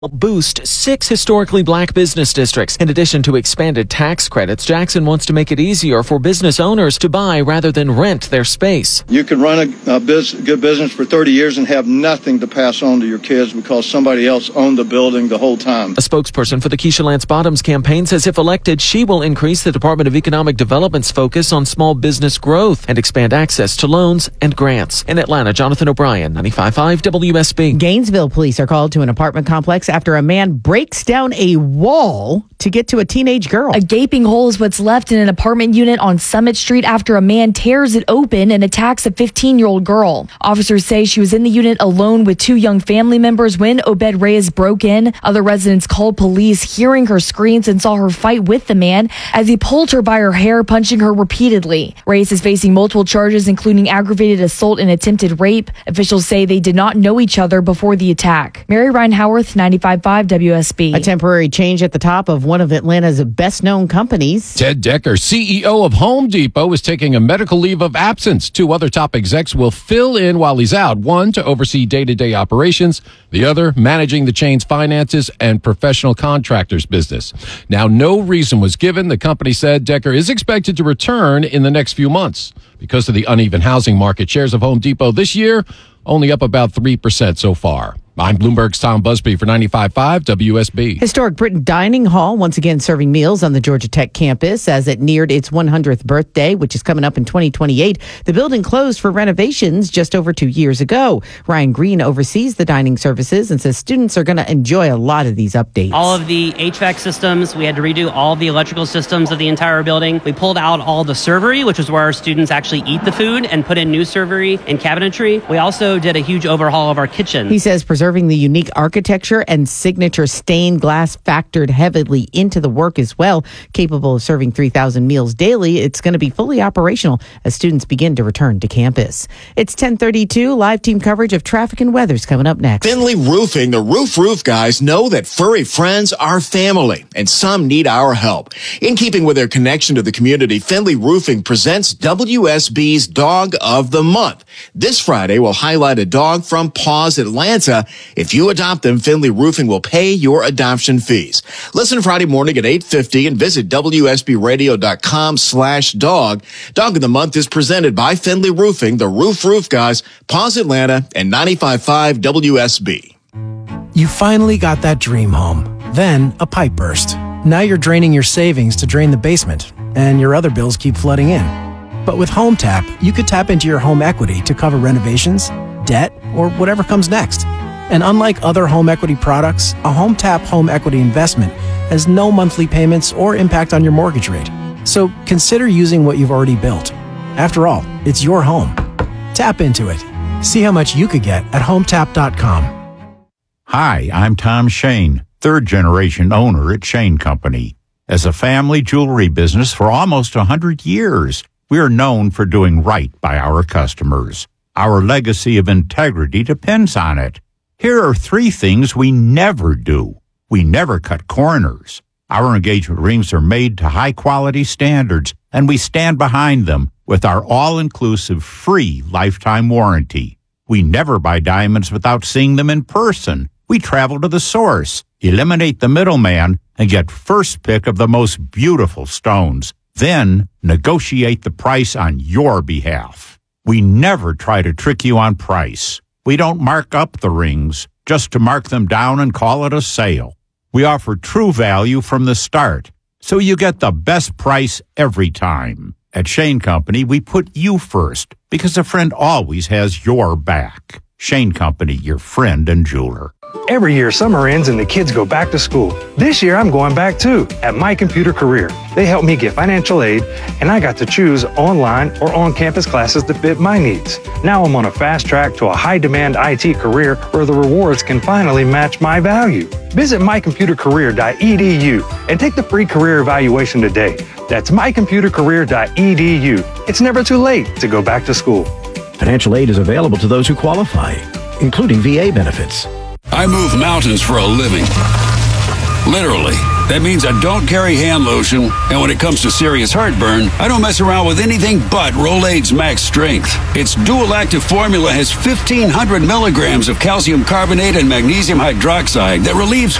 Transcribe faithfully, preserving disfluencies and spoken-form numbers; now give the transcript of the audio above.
boost six historically black business districts. In addition to expanded tax credits, Jackson wants to make it easier for business owners to buy rather than rent their space. You can run a, a biz, good business for thirty years and have nothing to pass on to your kids because somebody else owned the building the whole time. A spokesperson for the Keisha Lance Bottoms campaign says if elected, she will increase the Department of Economic Development's focus on small business growth and expand access to loans and grants. In Atlanta, Jonathan O'Brien, ninety-five point five W S B. Gainesville police are called to an apartment complex after a man breaks down a wall to get to a teenage girl. A gaping hole is what's left in an apartment unit on Summit Street after a man tears it open and attacks a fifteen-year-old girl. Officers say she was in the unit alone with two young family members when Obed Reyes broke in. Other residents called police, hearing her screams, and saw her fight with the man as he pulled her by her hair, punching her repeatedly. Reyes is facing multiple charges, including aggravated assault and attempted rape. Officials say they did not know each other before the attack. Mary Ryan Howarth, ninety-five point five W S B. A temporary change at the top of one of Atlanta's best-known companies. Ted Decker, C E O of Home Depot, is taking a medical leave of absence. Two other top execs will fill in while he's out. One to oversee day-to-day operations, the other managing the chain's finances and professional contractors business. Now, no reason was given. The company said Decker is expected to return in the next few months. Because of the uneven housing market, shares of Home Depot this year only up about three percent so far. I'm Bloomberg's Tom Busby for ninety-five point five W S B. Historic Britain Dining Hall once again serving meals on the Georgia Tech campus as it neared its one hundredth birthday, which is coming up in twenty twenty-eight. The building closed for renovations just over two years ago. Ryan Green oversees the dining services and says students are going to enjoy a lot of these updates. All of the H V A C systems, we had to redo all of the electrical systems of the entire building. We pulled out all the servery, which is where our students actually eat the food, and put in new servery and cabinetry. We also did a huge overhaul of our kitchen. He says preserving the unique architecture and signature stained glass factored heavily into the work as well. Capable of serving three thousand meals daily, it's going to be fully operational as students begin to return to campus. It's ten thirty-two. Live team coverage of traffic and weather's coming up next. Finley Roofing, the Roof Roof guys know that furry friends are family, and some need our help. In keeping with their connection to the community, Finley Roofing presents W S B's Dog of the Month. This Friday, we'll highlight a dog from Paws Atlanta. If you adopt them, Finley Roofing will pay your adoption fees. Listen Friday morning at eight fifty and visit W S B radio dot com slash dog. Dog of the Month is presented by Finley Roofing, the Roof Roof guys, Paws Atlanta, and ninety-five point five W S B. You finally got that dream home. Then a pipe burst. Now you're draining your savings to drain the basement, and your other bills keep flooding in. But with HomeTap, you could tap into your home equity to cover renovations, debt, or whatever comes next. And unlike other home equity products, a HomeTap home equity investment has no monthly payments or impact on your mortgage rate. So consider using what you've already built. After all, it's your home. Tap into it. See how much you could get at home tap dot com. Hi, I'm Tom Shane, third-generation owner at Shane Company. As a family jewelry business for almost one hundred years, we are known for doing right by our customers. Our legacy of integrity depends on it. Here are three things we never do. We never cut corners. Our engagement rings are made to high-quality standards, and we stand behind them with our all-inclusive free lifetime warranty. We never buy diamonds without seeing them in person. We travel to the source, eliminate the middleman, and get first pick of the most beautiful stones. Then negotiate the price on your behalf. We never try to trick you on price. We don't mark up the rings just to mark them down and call it a sale. We offer true value from the start, so you get the best price every time. At Shane Company, we put you first because a friend always has your back. Shane Company, your friend and jeweler. Every year, summer ends and the kids go back to school. This year, I'm going back too, at My Computer Career. They helped me get financial aid, and I got to choose online or on-campus classes that fit my needs. Now I'm on a fast track to a high-demand I T career where the rewards can finally match my value. Visit my computer career dot e d u and take the free career evaluation today. That's my computer career dot e d u. It's never too late to go back to school. Financial aid is available to those who qualify, including V A benefits. I move mountains for a living. Literally That means I don't carry hand lotion, and when it comes to serious heartburn, I don't mess around with anything but Rolaids Max Strength. Its dual-active formula has fifteen hundred milligrams of calcium carbonate and magnesium hydroxide that relieves